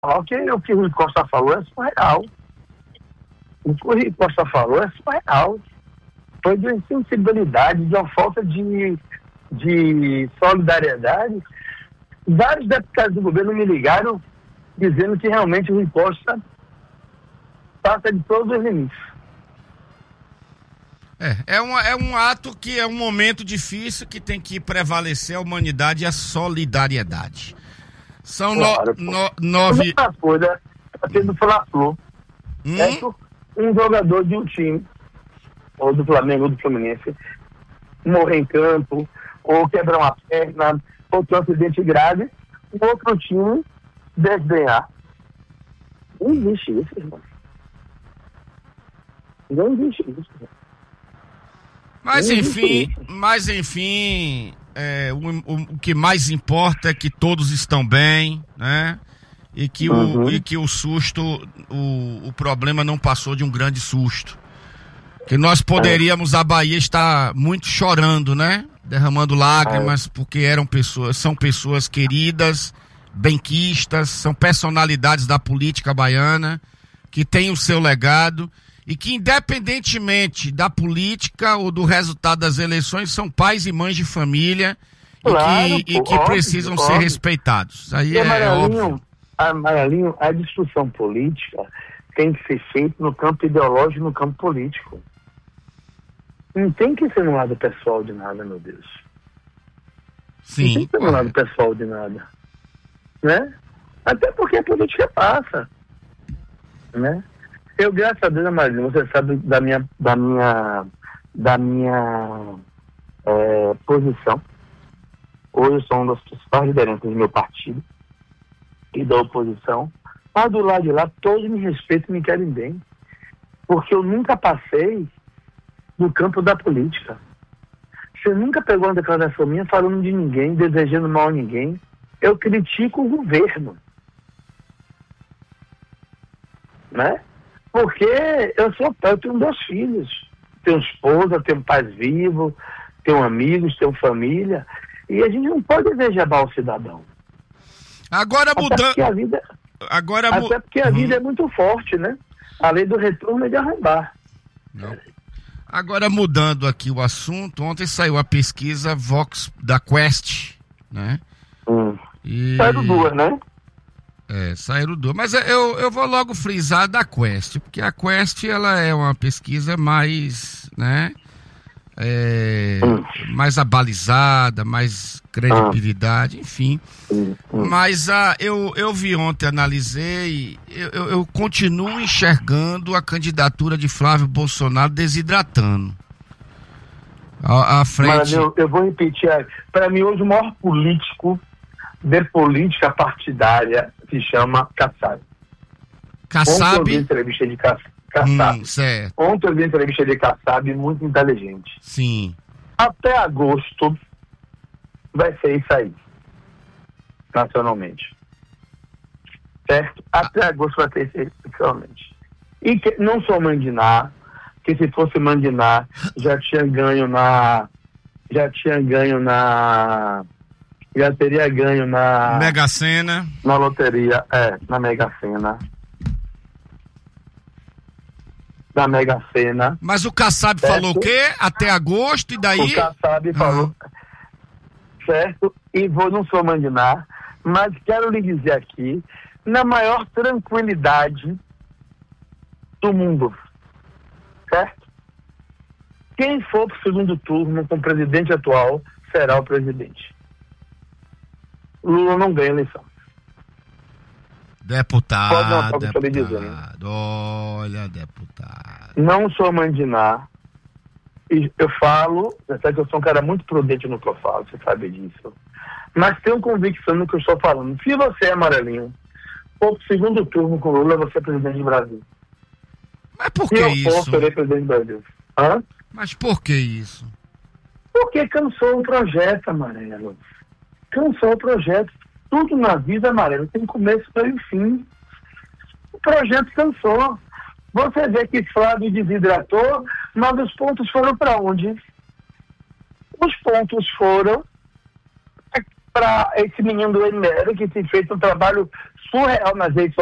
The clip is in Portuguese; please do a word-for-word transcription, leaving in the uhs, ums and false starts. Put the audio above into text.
que o que o Rui Costa falou é surreal. O que o Rui Costa falou é surreal. Foi de uma insensibilidade, de uma falta de, de solidariedade. Vários deputados do governo me ligaram dizendo que realmente o Rui Costa passa de todos os limites. É, é, uma, é um ato que é um momento difícil que tem que prevalecer a humanidade e a solidariedade. São Claro, no, no, nove... Uma coisa, tá tendo Fla-Flu, Hum? certo? Um jogador de um time, ou do Flamengo ou do Fluminense, morrer em campo, ou quebrar uma perna, ou ter um acidente grave, o outro time desdenhar. Não existe isso, irmão. Não existe isso, irmão. Mas Não enfim, existe isso. mas enfim, é, o, o, o que mais importa é que todos estão bem, né? E que, Uhum. o, e que o susto, o, o problema não passou de um grande susto. Que nós poderíamos, a Bahia, estar muito chorando, né? Derramando lágrimas, porque eram pessoas, são pessoas queridas, benquistas, são personalidades da política baiana, que têm o seu legado e que, independentemente da política ou do resultado das eleições, são pais e mães de família e Claro, que, pô, e que óbvio, precisam ser óbvio. respeitados. Aí E é Amarelinho, óbvio. Amarelinho, a discussão política tem que ser feita no campo ideológico e no campo político. Não tem que ser no lado pessoal de nada, meu Deus. Não tem Sim. que ser no lado pessoal de nada. Né? Até porque a política passa. Né? Eu, graças a Deus, Amarelinho, você sabe da minha, da minha, da minha é, posição. Hoje eu sou uma das principais lideranças do meu partido e da oposição. Mas do lado de lá, todos me respeitam e me querem bem. Porque eu nunca passei do campo da política. Você nunca pegou uma declaração minha falando de ninguém, desejando mal a ninguém. Eu critico o governo. Né? Porque eu sou pai, eu tenho dois filhos. Tenho esposa, tenho pais vivos, tenho amigos, tenho família. E a gente não pode desejar mal ao cidadão. Agora Até mudando. porque a vida, Agora mu- até porque a Uhum. vida é muito forte, né? A lei do retorno é de arrombar. Não. Agora mudando aqui o assunto, ontem saiu a pesquisa Vox da Quest, né? Hum. E... Saíram duas, né? É, saíram duas. Mas eu, eu vou logo frisar da Quest, porque a Quest ela é uma pesquisa mais, né? É, Hum. mais abalizada, mais credibilidade, enfim. Hum, hum. Mas a, eu, eu vi ontem, analisei, eu, eu, eu continuo enxergando a candidatura de Flávio Bolsonaro desidratando. À, à frente. Mas eu, eu vou repetir, para mim hoje o maior político de política partidária se chama Kassab. Ontem eu vi Kassab. entrevista de Kass- Kassab. Hum, certo, Ontem eu vi entrevista de Kassab, muito inteligente. sim. Até agosto vai ser isso aí, nacionalmente. Certo? Até agosto vai ser isso aí, nacionalmente. E que não sou mandinar, que se fosse mandinar, já tinha ganho na... Já tinha ganho na... Já teria ganho na... Mega Sena. Na loteria, é, na Mega Sena. Na Mega Sena. Mas o Kassab Certo. falou o quê? Até agosto e daí? O Kassab falou, certo? E vou, não sou mandinar, mas quero lhe dizer aqui, na maior tranquilidade do mundo, certo? Quem for para o segundo turno com o presidente atual será o presidente. Lula não ganha eleição. Deputado, Pode notar o que eu tô lhe deputado, olha, deputado. Não sou mandinar. E eu falo, até que eu sou um cara muito prudente no que eu falo, você sabe disso. Mas tenho convicção no que eu estou falando. Se você é amarelinho, for pro segundo turno com Lula, você é presidente do Brasil. Mas por Se que eu for, isso? serei presidente do Brasil. Hã? Mas por que isso? Porque cansou o projeto, amarelo. Cansou o projeto. Tudo na vida, amarelo, tem começo, meio e fim. O projeto cansou. Você vê que Flávio desidratou, mas os pontos foram para onde? Os pontos foram para esse menino do M L, que tem feito um trabalho surreal nas redes